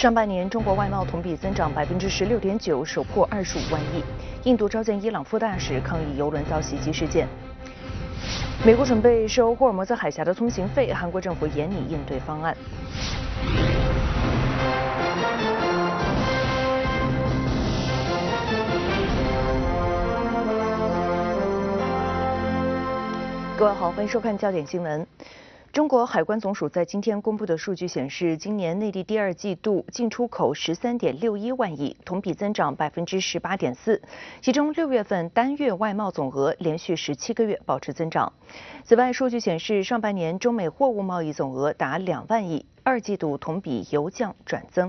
上半年，中国外贸同比增长16.9%，首破25万亿。印度召见伊朗副大使，抗议油轮遭袭击事件。美国准备收霍尔木兹海峡的通行费，韩国政府研拟应对方案。各位好，欢迎收看焦点新闻。中国海关总署在今天公布的数据显示，今年内地第二季度进出口13.61万亿，同比增长18.4%，其中6月份单月外贸总额连续17个月保持增长。此外，数据显示，上半年中美货物贸易总额达2万亿，二季度同比由降转增。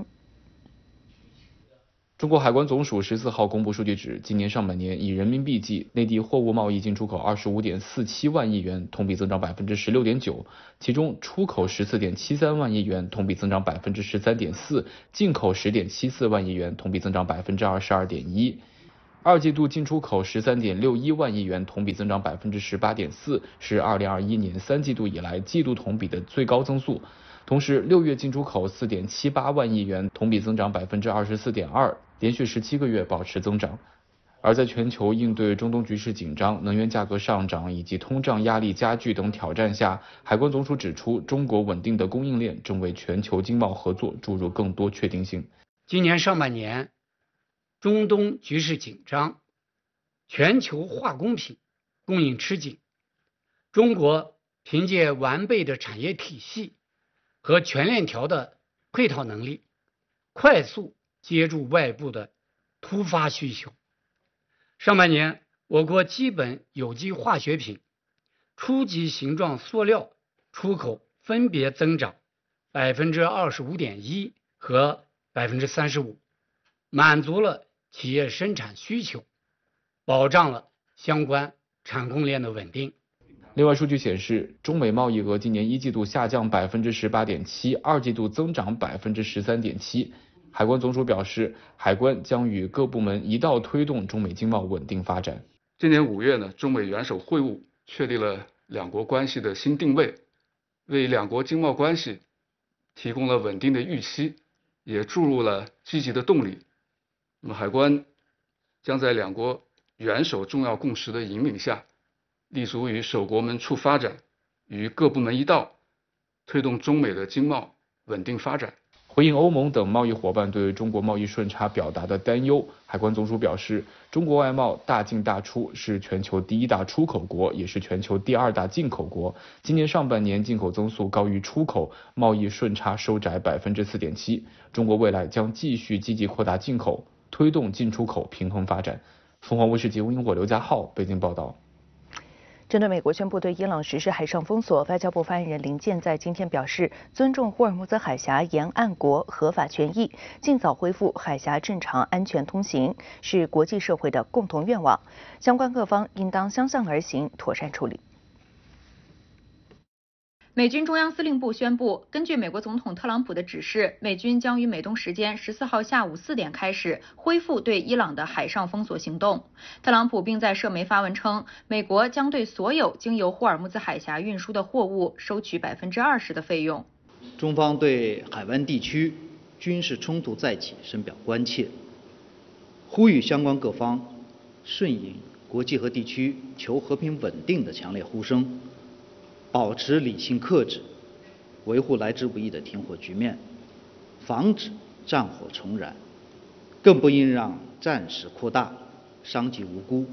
中国海关总署14号公布数据指，今年上半年以人民币计，内地货物贸易进出口25.47万亿元，同比增长16.9%，其中出口14.73万亿元，同比增长13.4%，进口10.74万亿元，同比增长22.1%。二季度进出口13.61万亿元，同比增长18.4%，是2021年3季度以来季度同比的最高增速。同时，6月进出口4.78万亿元，同比增长24.2%，连续17个月保持增长。而在全球应对中东局势紧张、能源价格上涨以及通胀压力加剧等挑战下，海关总署指出，中国稳定的供应链正为全球经贸合作注入更多确定性。 今年上半年，中东局势紧张，全球化工品供应吃紧，中国凭借完备的产业体系和全链条的配套能力，快速接住外部的突发需求。上半年，我国基本有机化学品、初级形状塑料出口分别增长25.1%和35%，满足了企业生产需求，保障了相关产供链的稳定。 另外，数据显示，中美贸易额今年一季度下降18.7%，二季度增长13.7%。海关总署表示，海关将与各部门一道推动中美经贸稳定发展。 今年5月呢，中美元首会晤确立了两国关系的新定位，为两国经贸关系提供了稳定的预期，也注入了积极的动力。那么，海关将在两国元首重要共识的引领下，立足于守国门促发展，与各部门一道推动中美的经贸稳定发展。 回应欧盟等贸易伙伴对中国贸易顺差表达的担忧，海关总署表示，中国外贸大进大出，是全球第1大出口国，也是全球第2大进口国。今年上半年进口增速高于出口，贸易顺差收窄4.7%。中国未来将继续积极扩大进口，推动进出口平衡发展。凤凰卫视节目英国刘家浩北京报道。 针对美国宣布对伊朗实施海上封锁，外交部发言人林健在今天表示，尊重霍尔木兹海峡沿岸国合法权益，尽早恢复海峡正常安全通行，是国际社会的共同愿望，相关各方应当相向而行，妥善处理。 美军中央司令部宣布，根据美国总统特朗普的指示，美军将于美东时间14号下午4点开始恢复对伊朗的海上封锁行动。特朗普并在社媒发文称，美国将对所有经由霍尔木兹海峡运输的货物收取20%的费用。 中方对海湾地区军事冲突再起深表关切，呼吁相关各方顺应国际和地区求和平稳定的强烈呼声，保持理性克制，维护来之不易的停火局面，防止战火重燃，更不应让战事扩大，伤及无辜。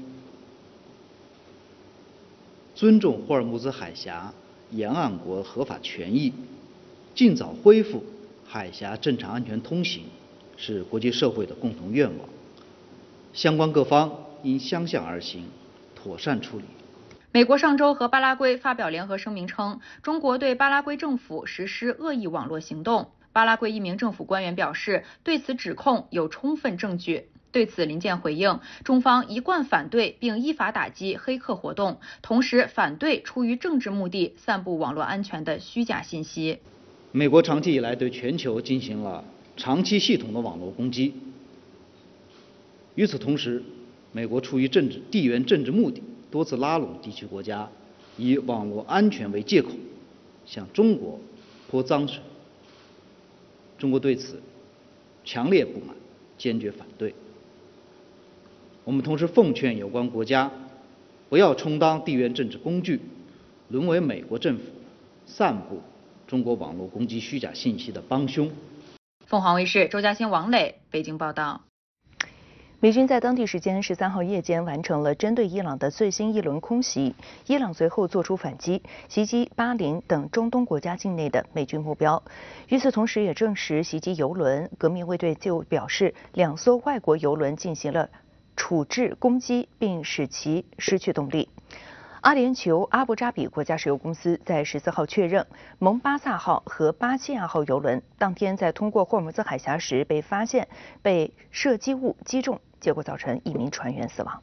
尊重霍尔木兹海峡沿岸国合法权益，尽早恢复海峡正常安全通行，是国际社会的共同愿望。相关各方应相向而行，妥善处理。 美国上周和巴拉圭发表联合声明称，中国对巴拉圭政府实施恶意网络行动。巴拉圭一名政府官员表示，对此指控有充分证据。对此，林健回应，中方一贯反对并依法打击黑客活动，同时反对出于政治目的散布网络安全的虚假信息。 美国长期以来对全球进行了长期系统的网络攻击。与此同时，美国出于地缘政治目的，多次拉拢地区国家，以网络安全为借口，向中国泼脏水。中国对此强烈不满，坚决反对。我们同时奉劝有关国家不要充当地缘政治工具，沦为美国政府散布中国网络攻击虚假信息的帮凶。 凤凰卫视周嘉欣、王磊北京报道。 美军在当地时间13号夜间完成了针对伊朗的最新一轮空袭，伊朗随后作出反击，袭击巴林等中东国家境内的美军目标。与此同时，也证实袭击油轮。革命卫队就表示，2艘外国油轮进行了处置攻击，并使其失去动力。阿联酋阿布扎比国家石油公司在14号确认，蒙巴萨号和巴基亚号油轮当天在通过霍尔木兹海峡时被发现被射击物击中，结果造成1名船员死亡。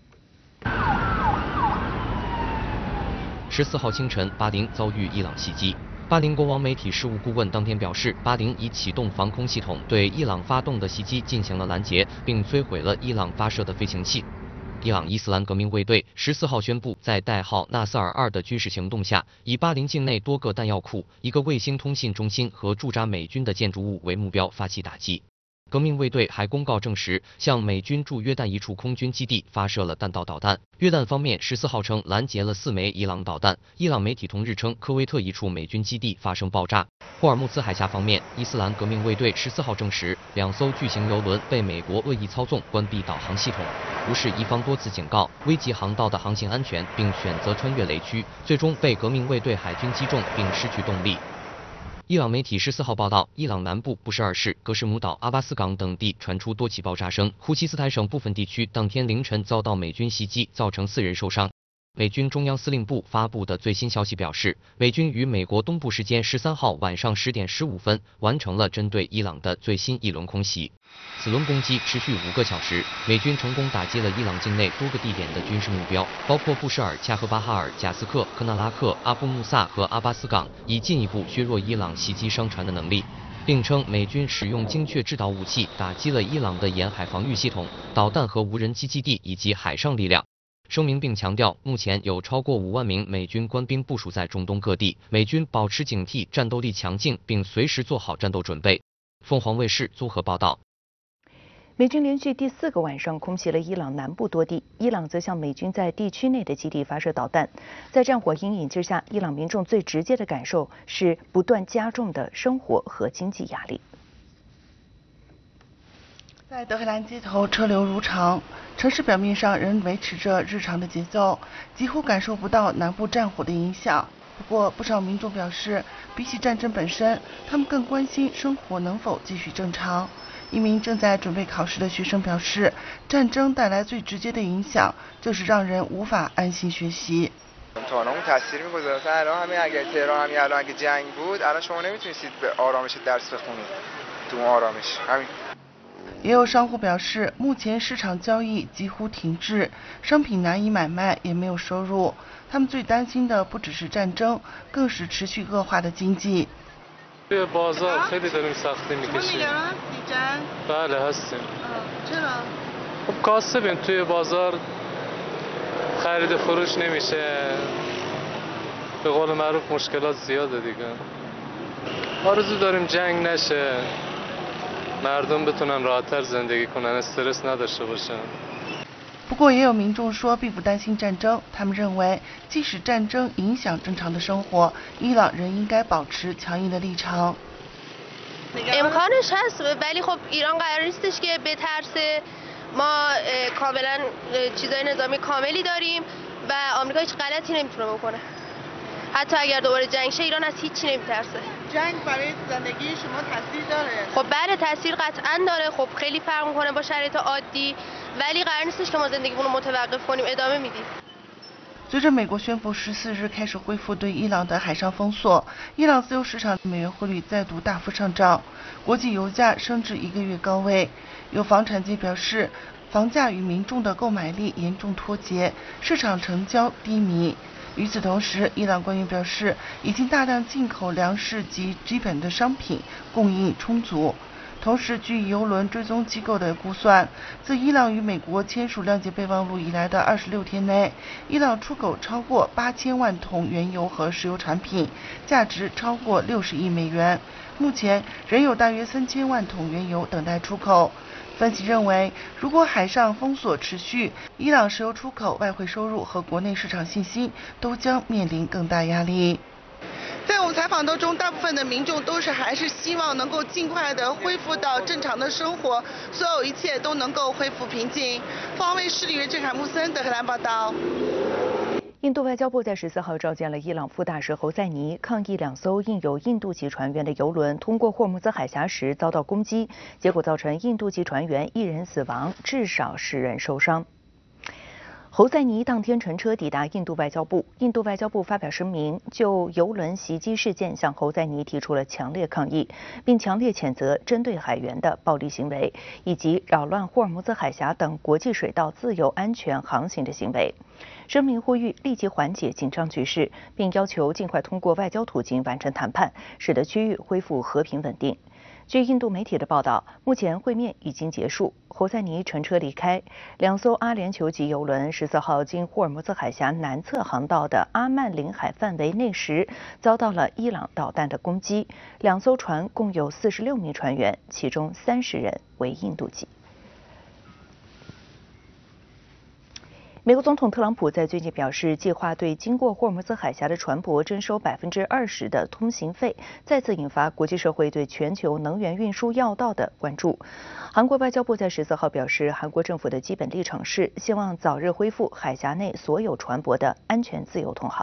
14号清晨，巴林遭遇伊朗袭击。巴林国王媒体事务顾问当天表示，巴林已启动防空系统，对伊朗发动的袭击进行了拦截，并摧毁了伊朗发射的飞行器。伊朗伊斯兰革命卫队14号宣布，在代号纳斯尔2的军事行动下，以巴林境内多个弹药库、一个卫星通信中心和驻扎美军的建筑物为目标发起打击。革命卫队还公告证实，向美军驻约旦一处空军基地发射了弹道导弹。约旦方面14号称拦截了4枚伊朗导弹。伊朗媒体同日称，科威特一处美军基地发生爆炸。霍尔木兹海峡方面，伊斯兰革命卫队14号证实，2艘巨型油轮被美国恶意操纵关闭导航系统，无视伊方多次警告，危及航道的航行安全，并选择穿越雷区，最终被革命卫队海军击中并失去动力。伊朗媒体14号报道，伊朗南部布什尔市、格什姆岛、阿巴斯港等地传出多起爆炸声。呼希斯坦省部分地区当天凌晨遭到美军袭击，造成4人受伤。美军中央司令部发布的最新消息表示，美军于美国东部时间13号晚上10点15分完成了针对伊朗的最新一轮空袭。此轮攻击持续5个小时，美军成功打击了伊朗境内多个地点的军事目标，包括布什尔、恰赫巴哈尔、贾斯克、科纳拉克、阿布穆萨和阿巴斯港，以进一步削弱伊朗袭击商船的能力。并称美军使用精确制导武器打击了伊朗的沿海防御系统、导弹和无人机基地以及海上力量。声明并强调，目前有超过5万名美军官兵部署在中东各地，美军保持警惕，战斗力强劲，并随时做好战斗准备。凤凰卫视综合报道。 美军连续第4个晚上空袭了伊朗南部多地，伊朗则向美军在地区内的基地发射导弹。在战火阴影之下，伊朗民众最直接的感受是不断加重的生活和经济压力。 在德黑兰街头，车流如常，城市表面上仍维持着日常的节奏，几乎感受不到南部战火的影响。不过，不少民众表示，比起战争本身，他们更关心生活能否继续正常。一名正在准备考试的学生表示，战争带来最直接的影响就是让人无法安心学习。也有商户表示，目前市场交易几乎停滞，商品难以买卖，也没有收入。他们最担心的不只是战争，更是持续恶化的经济。 توی بازار خیلی داریم سختی میکشیم. بله هستیم. چرا؟ خب کاسبیم توی بازار خرید فروش نمیشه. به قول معروف مشکلات زیاده دیگه. آرزو داریم جنگ نشه. مردم بتونن راحت‌تر زندگی کنن، استرس نداشته باشن. 不过也有民众说并不担心战争，他们认为即使战争影响正常的生活，伊朗仍应该保持强硬的立场。 امکانش هست ولی خب ایران قرار نیستش که بترسه. ما کاملا چیزای نظامی کاملی داریم و آمریکا هیچ غلطی نمیتونه بکنه. حتی اگر دوباره جنگ شه ایران از هیچی نمیترسه. جنگ برای زندگی شما تاثیر داره؟ خب بله تاثیر قطعا داره. خب خیلی فرق میکنه با شرایط عادی ولی قرار نیستش که ما زندگیمون رو متوقف کنیم، ادامه میدیم. 随着美国宣布14日开始恢复对伊朗的海上封锁，伊朗自由市场美元汇率再度大幅上涨，国际油价升至1个月高位。有房产界表示，房价与民众的购买力严重脱节，市场成交低迷。与此同时，伊朗官员表示，已经大量进口粮食及基本的商品，供应充足。 同时，据邮轮追踪机构的估算，自伊朗与美国签署谅解备忘录以来的26天内，伊朗出口超过8000万桶原油和石油产品，价值超过60亿美元。目前仍有大约3000万桶原油等待出口。分析认为，如果海上封锁持续，伊朗石油出口、外汇收入和国内市场信心都将面临更大压力。在我们采访当中，大部分的民众都还是希望能够尽快的恢复到正常的生活，所有一切都能够恢复平静。凤凰卫视记者郑凯木森德黑兰报道。 印度外交部在14号召见了伊朗副大使侯赛尼，抗议2艘印有印度籍船员的油轮通过霍姆兹海峡时遭到攻击，结果造成印度籍船员1人死亡，至少10人受伤。侯赛尼当天乘车抵达印度外交部，印度外交部发表声明，就油轮袭击事件向侯赛尼提出了强烈抗议，并强烈谴责针对海员的暴力行为，以及扰乱霍尔木兹海峡等国际水道自由安全航行的行为。声明呼吁立即缓解紧张局势，并要求尽快通过外交途径完成谈判，使得区域恢复和平稳定。据印度媒体的报道，目前会面已经结束，侯赛尼乘车离开。2艘阿联酋级油轮14号经霍尔木兹海峡南侧航道的阿曼领海范围内时，遭到了伊朗导弹的攻击。2艘船共有46名船员，其中30人为印度籍。美国总统特朗普在最近表示，计划对经过霍尔木兹海峡的船舶征收20%的通行费，再次引发国际社会对全球能源运输要道的关注。韩国外交部在14号表示，韩国政府的基本立场是希望早日恢复海峡内所有船舶的安全自由通航。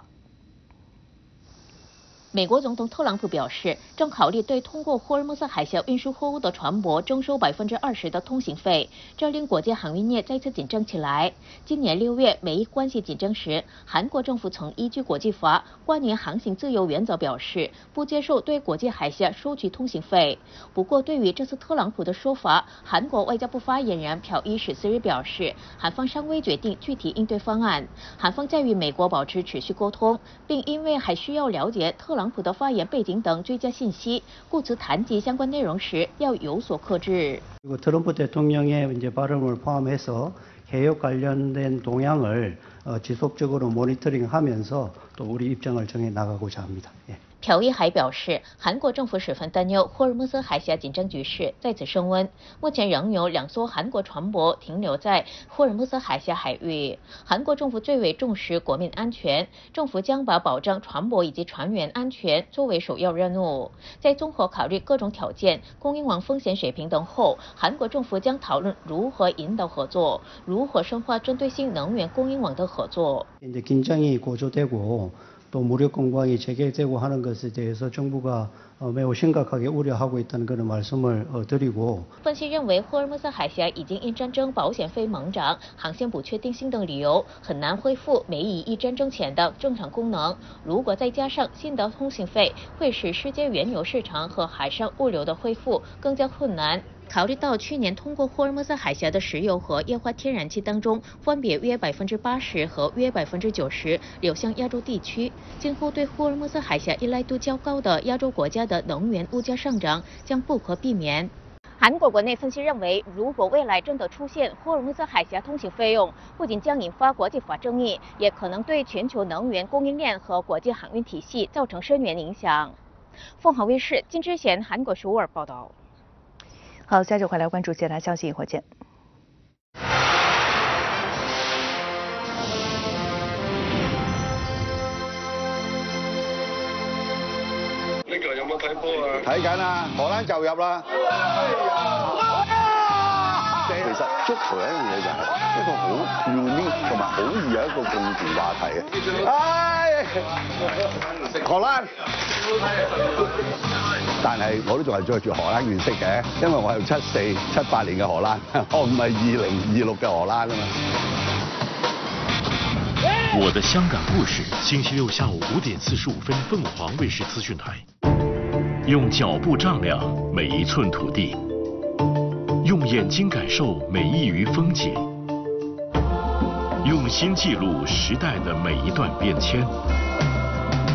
美国总统特朗普表示，正考虑对通过霍尔木兹海峡运输货物的船舶征收20%的通行费，这令国际航运业再次紧张起来。今年6月，美伊关系紧张时，韩国政府曾依据国际法关于航行自由原则表示，不接受对国际海峡收取通行费。不过，对于这次特朗普的说法，韩国外交部发言人朴伊14日表示，韩方尚未决定具体应对方案，韩方在与美国保持持续沟通，并因为还需要了解特朗普的发言背景等追加信息，故此谈及相关内容时要有所克制。 그리고 트럼프 대통령의 이제 발언을 포함해서 개혁 관련된 동향을 지속적으로 모니터링하면서 또 우리 입장을 정해 나가고자 합니다. 예. 朴伊还表示，韩国政府十分担忧霍尔木兹海峡紧张局势再次升温。目前仍有2艘韩国船舶停留在霍尔木兹海峡海域。韩国政府最为重视国民安全，政府将把保障船舶以及船员安全作为首要任务。在综合考虑各种条件、供应网风险水平等后，韩国政府将讨论如何引导合作，如何深化针对性能源供应网的合作。 이제 긴장이 고조되고 또 무력 공방이 재개되고 하는 것에 대해서 정부가 매우 심각하게 우려하고 있다는 그런 말씀을 드리고 分析认为，霍尔木兹海峡已经因战争保险费猛涨、航线不确定性等理由，很难恢复美以一战争前的正常功能。如果再加上新的通行费，会使世界原油市场和海上物流的恢复更加困难。 考虑到去年通过霍尔木兹海峡的石油和液化天然气当中，分别约80%和约90%流向亚洲地区，今后对霍尔木兹海峡依赖度较高的亚洲国家的能源物价上涨将不可避免。韩国国内分析认为，如果未来真的出现霍尔木兹海峡通行费用，不仅将引发国际法争议，也可能对全球能源供应链和国际航运体系造成深远影响。凤凰卫视金之贤韩国首尔报道。 好，下周回来关注其他消息，一会儿见。 呢個有冇睇波啊？睇緊啊，荷蘭就入啦。其實足球一樣嘢就係一個好 unique 同埋好易有一個共同話題嘅。唉，荷蘭。 但係我都仲係着住荷蘭原色嘅，因為我係74、78年嘅荷蘭，我唔係2026嘅荷蘭啊嘛。 我的香港故事，星期六下午5點45分，鳳凰衛視資訊台。用腳步丈量每一寸土地，用眼睛感受每一隅風景，用心記錄時代的每一段變遷，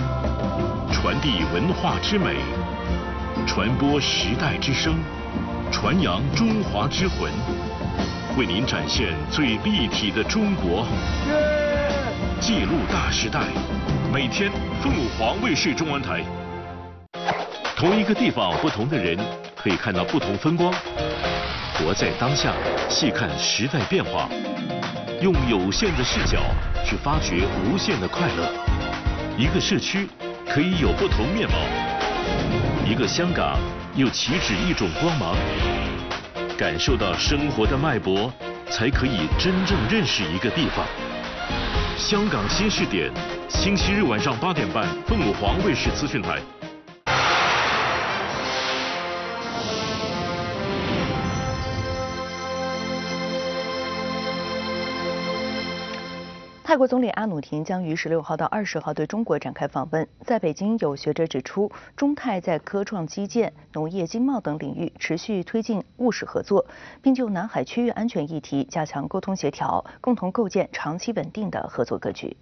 傳遞文化之美。 傳播時代之聲， 传扬中华之魂，为您展现最立体的中国，记录大时代。每天凤凰卫视中文台。同一个地方，不同的人，可以看到不同风光。活在当下，细看时代变化，用有限的视角去发掘无限的快乐。一个社区可以有不同面貌，一个香港又岂止一种光芒。感受到生活的脉搏，才可以真正认识一个地方。香港新视点，星期日晚上8点半，凤凰卫视资讯台。 泰国总理阿努廷将于16号到20号对中国展开访问。在北京，有学者指出，中泰在科创基建、农业、经贸等领域持续推进务实合作，并就南海区域安全议题加强沟通协调，共同构建长期稳定的合作格局。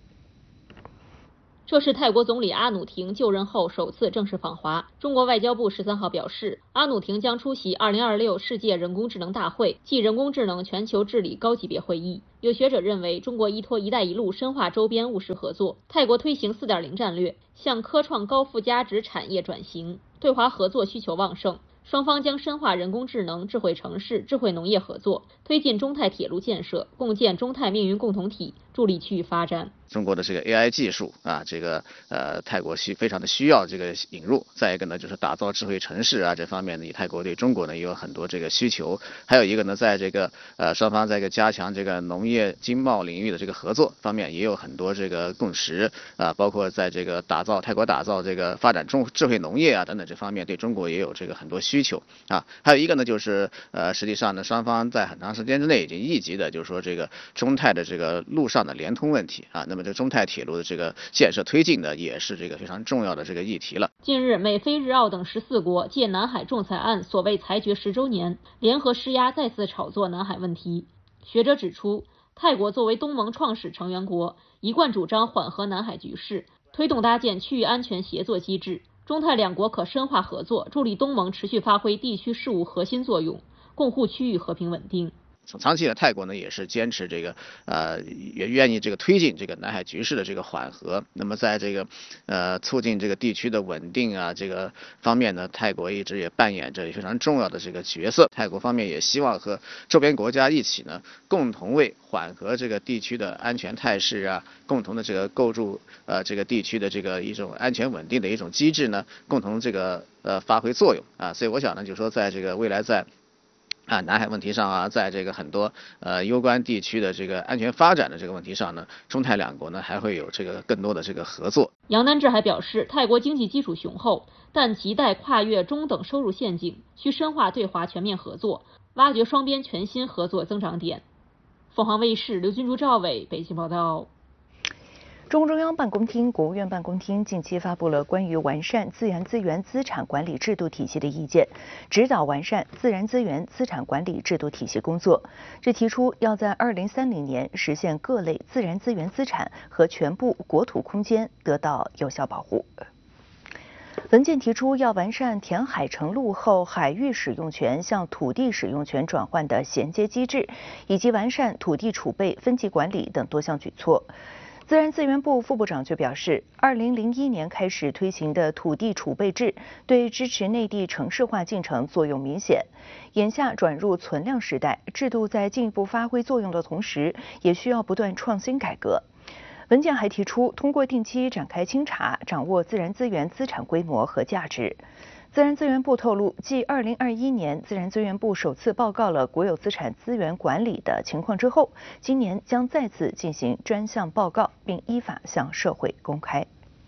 这是泰国总理阿努廷就任后首次正式访华。中国外交部13号表示，阿努廷将出席2026世界人工智能大会暨人工智能全球治理高级别会议。有学者认为，中国依托“一带一路”深化周边务实合作，泰国推行4.0战略，向科创高附加值产业转型，对华合作需求旺盛。双方将深化人工智能、智慧城市、智慧农业合作，推进中泰铁路建设，共建中泰命运共同体，助力区域发展。 中国的这个 AI 技术啊，泰国非常的需要这个引入。再一个呢，就是打造智慧城市啊，这方面呢，泰国对中国呢也有很多这个需求。还有一个呢，在这个双方在一个加强这个农业经贸领域的这个合作方面也有很多这个共识啊，包括在这个泰国打造这个发展智慧农业啊等等这方面，对中国也有这个很多需求啊。还有一个呢，就是实际上呢，双方在很长时间之内已经议及的，就是说这个中泰的这个陆上的联通问题啊。那么这中泰铁路的这个建设推进呢，也是这个非常重要的这个议题了。 近日，美非日澳等14国借南海仲裁案所谓裁决10周年，联合施压，再次炒作南海问题。学者指出，泰国作为东盟创始成员国，一贯主张缓和南海局势，推动搭建区域安全协作机制。中泰两国可深化合作，助力东盟持续发挥地区事务核心作用，共护区域和平稳定。 长期的泰国呢也是坚持这个也愿意这个推进这个南海局势的这个缓和。那么在这个促进这个地区的稳定啊这个方面呢，泰国一直也扮演着非常重要的这个角色。泰国方面也希望和周边国家一起呢，共同为缓和这个地区的安全态势啊，共同的这个构筑这个地区的这个一种安全稳定的一种机制呢，共同这个发挥作用啊。所以我想呢，就是说在这个未来在南海问题上啊，在这个很多攸关地区的这个安全发展的这个问题上呢，中泰两国呢还会有这个更多的这个合作。 杨南志还表示，泰国经济基础雄厚，但亟待跨越中等收入陷阱，需深化对华全面合作，挖掘双边全新合作增长点。凤凰卫视刘君竹、赵伟北京报道。 中共中央办公厅、国务院办公厅近期发布了关于完善自然资源资产管理制度体系的意见，指导完善自然资源资产管理制度体系工作。这提出要在2030年实现各类自然资源资产和全部国土空间得到有效保护。文件提出要完善填海成陆后海域使用权向土地使用权转换的衔接机制，以及完善土地储备分级管理等多项举措。自然资源部副部长就表示，2001年开始推行的土地储备制对支持内地城市化进程作用明显。眼下转入存量时代，制度在进一步发挥作用的同时，也需要不断创新改革。文件还提出，通过定期展开清查，掌握自然资源资产规模和价值。自然资源部透露，继2021年自然资源部首次报告了国有资产资源管理的情况之后，今年将再次进行专项报告，并依法向社会公开。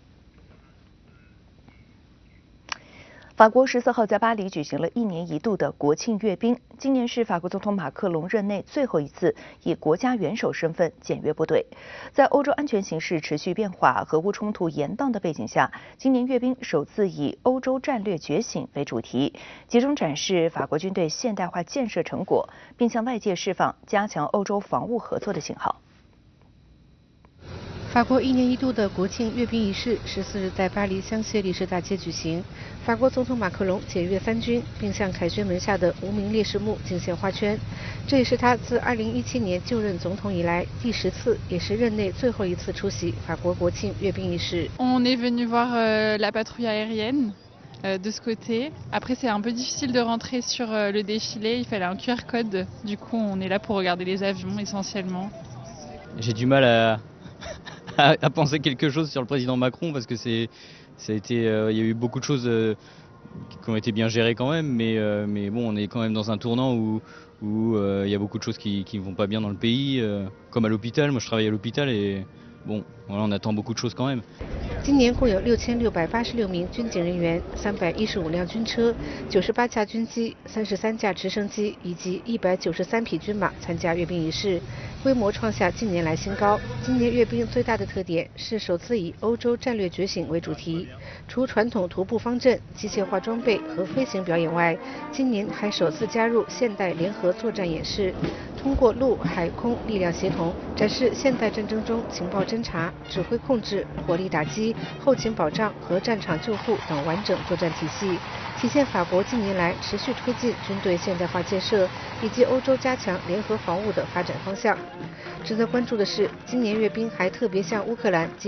法国14号在巴黎举行了1年1度的国庆阅兵，今年是法国总统马克龙任内最后一次以国家元首身份检阅部队。在欧洲安全形势持续变化、核武冲突延宕的背景下，今年阅兵首次以欧洲战略觉醒为主题，集中展示法国军队现代化建设成果，并向外界释放加强欧洲防务合作的信号。 法国1年1度的国庆阅兵仪式14日在巴黎香榭丽舍大街举行。法国总统马克龙检阅3军，并向凯旋门下的无名烈士墓敬献花圈。这也是他自2017年就任总统以来第10次，也是任内最后一次出席法国国庆阅兵仪式。 On est venu voir la patrouille aérienne. De ce côté. Après, c'est un peu difficile de rentrer sur le défilé. Il fallait un QR code. Du coup, on est là pour regarder les avions essentiellement. J'ai du mal à penser quelque chose sur le président Macron parce que il y a eu beaucoup de choses qui ont été bien gérées quand même, mais bon, on est quand même dans un tournant où il y a beaucoup de choses qui vont pas bien dans le pays, comme à l'hôpital. Moi, je travaille à l'hôpital et bon, voilà, on attend beaucoup de choses quand même. 今年共有6686名军警人员、315辆军车、98架军机、33架直升机以及193匹军马参加阅兵仪式，规模创下近年来新高。今年阅兵最大的特点是首次以欧洲战略觉醒为主题，除传统徒步方阵、机械化装备和飞行表演外，今年还首次加入现代联合作战演示，通过陆海空力量协同，展示现代战争中情报侦察、指挥控制、火力打击、后勤保障和战场救护等完整作战体系，体现法国近年来持续推进军队现代化建设以及欧洲加强联合防务的发展方向。值得关注的是，今年阅兵还特别向乌克兰